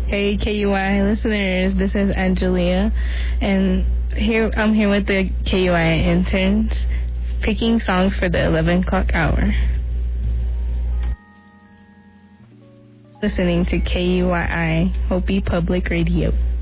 Hey KUI listeners, this is Angelia, and I'm here with the KUI interns, picking songs for the 11 o'clock hour. Listening to KUII Hopi Public Radio.